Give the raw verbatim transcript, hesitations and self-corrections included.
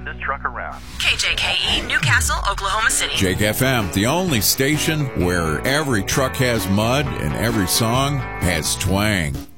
turn this truck around. K J K E, Newcastle, Oklahoma City. Jake F M, the only station where every truck has mud and every song has twang.